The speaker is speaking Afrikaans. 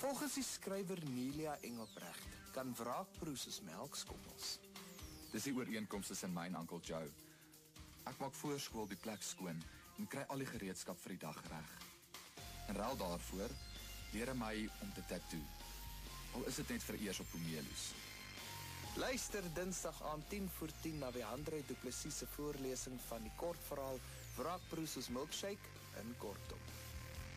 Volgens die skrywer Nelia Engelbrecht kan wraakproe soos melkskommels. Dis die ooreenkoms tussen my en Uncle Joe. Ek maak voor skool die plek skoon en kry al die gereedskap vir die dag reg. In ruil daarvoor leer hy my om te tattoo. Al is dit net vir eers op Pomeloes. Luister Dinsdag aand 10:10 na Wehandre Du Plessis se voorlesing van die kortverhaal Wraakproe soos milkshake in Kortom.